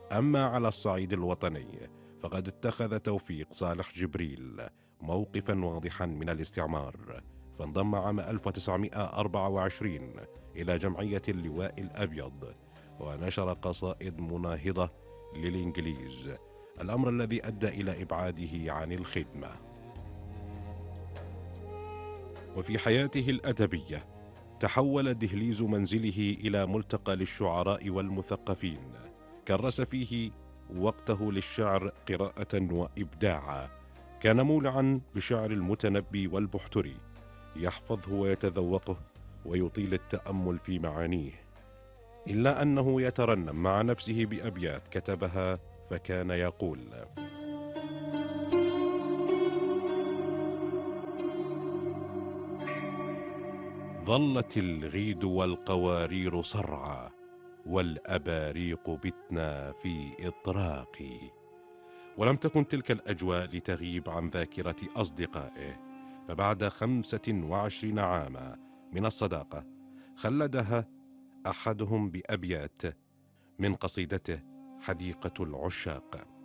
أما على الصعيد الوطني فقد اتخذ توفيق صالح جبريل موقفا واضحا من الاستعمار، فانضم عام 1924 إلى جمعية اللواء الأبيض ونشر قصائد مناهضة للإنجليز، الأمر الذي أدى إلى إبعاده عن الخدمة. وفي حياته الأدبية تحول دهليز منزله إلى ملتقى للشعراء والمثقفين، كرس فيه وقته للشعر قراءة وإبداعا، كان مولعا بشعر المتنبي والبحتري، يحفظه ويتذوقه ويطيل التأمل في معانيه، إلا أنه يترنم مع نفسه بأبيات كتبها، فكان يقول: ظلت الغيد والقوارير صرعى، والأباريق بتنا في إطراقي. ولم تكن تلك الأجواء لتغيب عن ذاكرة أصدقائه، فبعد 25 عاما من الصداقة خلدها أحدهم بأبيات من قصيدته حديقة العشاق: